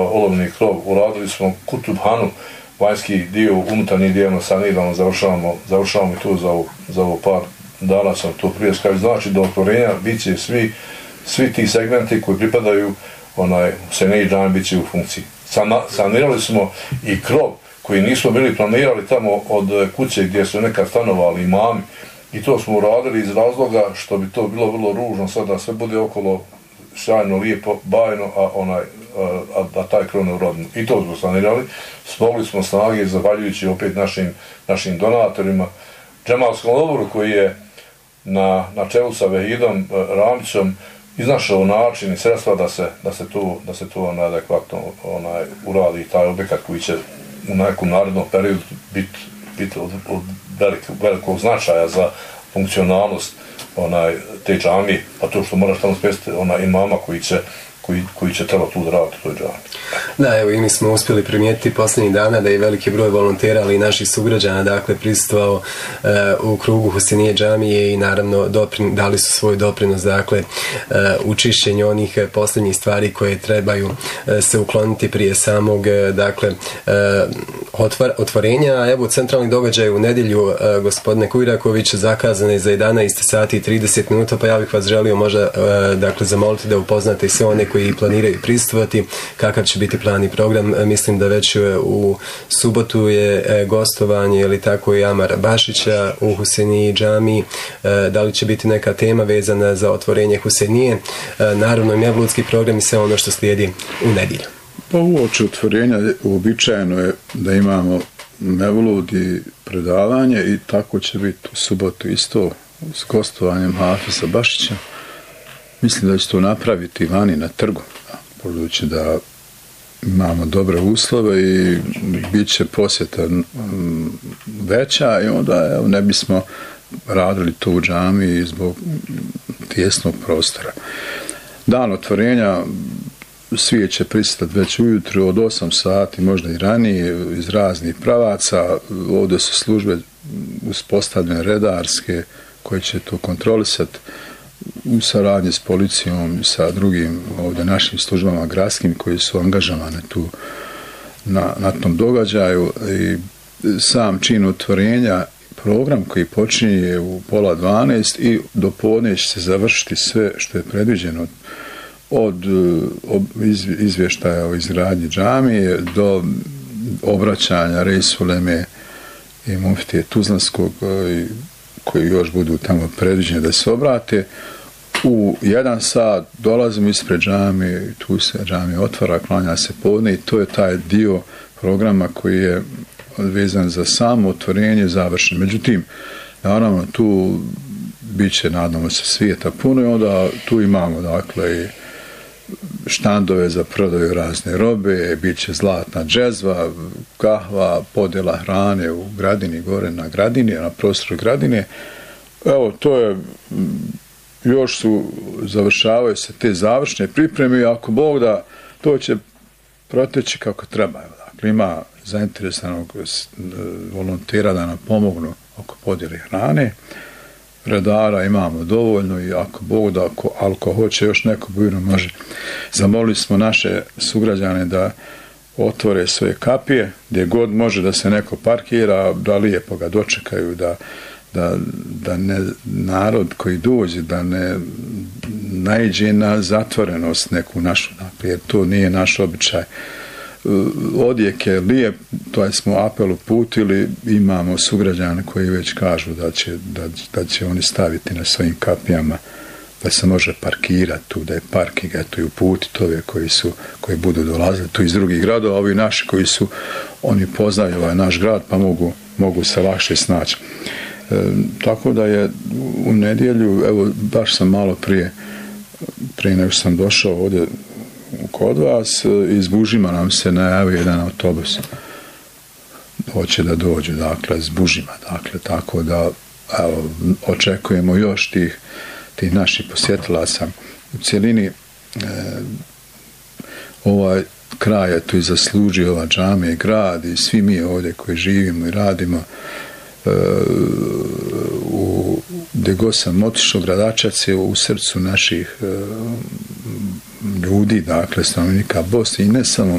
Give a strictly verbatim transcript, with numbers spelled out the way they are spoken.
olovni krov, uradili smo Kutubhanu, vanjski dio, unutarnji dio sanirano, završavamo, završavamo i to za ovo, za ovo par dana sam to prije skavio. Znači do otvorenja bit će svi, svi ti segmenti koji pripadaju onaj Huseini džami bit će u funkciji. Sama, sanirali smo i krov koji nismo bili planirali tamo od kuće gdje su nekad stanovali imami. I to smo uradili iz razloga što bi to bilo vrlo ružno sada sve bude okolo sjajno, lijepo, bajno, a, onaj, a, a taj krov ne urodno. I to smo sanirali. Smogli smo snage zahvaljujući opet našim, našim donatorima. Džemalskom odboru koji je na, na čelu sa Vehidom Ramićom iznašao način i sredstva da se, da se to, da se to onaj, adekvatno onaj, uradi taj objekat koji će u nekom narednom periodu biti bit od, od velikog, velikog značaja za funkcionalnost onaj, te džamije, a to što moraš tamo spesti onaj imama koji će koji, koji će trebati tu da raditi u toj džami. Da, evo i mi smo uspjeli primijetiti posljednjih dana da je veliki broj volontera, ali i naših sugrađana, dakle, prisustvovao uh, u krugu Husenije džamije i naravno doprin, dali su svoj doprinos, dakle, uh, u čišćenju onih posljednjih stvari koje trebaju uh, se ukloniti prije samog, uh, dakle, uh, otvor, otvorenja. Evo, centralni događaj u nedjelju, uh, gospodine Kujraković, zakazan je za jedanaest sati i trideset minuta, pa ja bih vas želio možda, uh, dakle, zamoliti da upoznate i sve one koji planiraju prisustvovati, kakav će biti plan i program. Mislim da već u subotu je gostovanje ili tako i Amara Bašića u Huseniji džamiji. Da li će biti neka tema vezana za otvorenje Husenije? Naravno i mevludski program i sve ono što slijedi u nedjelju. Pa uoči otvorenja uobičajeno je da imamo mevlud i predavanje i tako će biti u subotu isto s gostovanjem Hafiza Bašića. Mislim da će to napraviti vani na trgu, budući da imamo dobre uslove i bit će posjeta veća i onda evo, ne bismo radili to u džamiji zbog tijesnog prostora. Dan otvorenja svi će pristati već ujutro od osam sati, možda i ranije, iz raznih pravaca. Ovdje su službe uspostavljene redarske koje će to kontrolisati u saradnji s policijom i sa drugim ovdje našim službama gradskim koji su angažovane tu na, na tom događaju. I sam čin otvorenja, program koji počinje u pola dvanaest i do podne će se završiti sve što je predviđeno od iz, izvještaja o izgradnji džamije do obraćanja Resuleme i muftije Tuzlanskog i koji još budu tamo predviđeni da se obrate. U jedan sat dolazimo ispred džamije i tu se džamija otvara, klanja se podne i to je taj dio programa koji je vezan za samo otvorenje završen. Međutim, naravno tu bit će, nadamo se, svijeta puno i onda tu imamo dakle i štandove za prodaju razne robe, bit će zlatna džezva, kahva, podjela hrane u Gradini, gore na Gradini, na prostoru Gradine. Evo, to je, još su, završavaju se te završne pripreme i ako Bog da, to će proteći kako treba. Dakle, ima zainteresanog volontera da nam pomognu oko podjele hrane. Redara imamo dovoljno i ako Bog da, ako, ako hoće još neko bujno može. Zamolili smo naše sugrađane da otvore svoje kapije, gdje god može da se neko parkira, da lijepo ga dočekaju, da, da, da ne narod koji dođe, da ne naiđe na zatvorenost neku našu, jer to nije naš običaj. Odjek je lijep, to smo apel uputili, imamo sugrađane koji već kažu da će, da, da će oni staviti na svojim kapijama da se može parkirati tu, da je parking, eto i uputiti ove koji su, koji budu dolazili tu iz drugih gradova, ovi naši koji su, oni poznaju ovaj naš grad pa mogu, mogu se lakše snaći. E, tako da je u nedjelju, evo baš sam malo prije, prije nego sam došao ovdje kod vas, iz Bužima nam se najavio jedan autobus. Hoće da dođu, dakle, iz Bužima, dakle, tako da, evo, očekujemo još tih, tih naših posjetilaca. U cijelini, e, ovaj kraj je tu i zaslužio ova džamija i grad i svi mi ovdje koji živimo i radimo. E, u, gdje god sam otišao, Gradačac je u srcu naših e, ljudi, dakle, stanovnika Bosne i ne samo